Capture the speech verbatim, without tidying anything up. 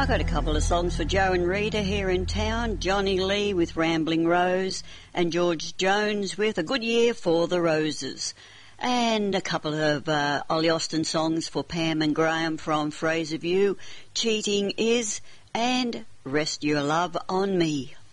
I got a couple of songs for Joe and Rita here in town. Johnny Lee with Rambling Rose and George Jones with A Good Year for the Roses. And a couple of uh, Ollie Austin songs for Pam and Graham from Fraser View, Cheating Is and Rest Your Love on Me.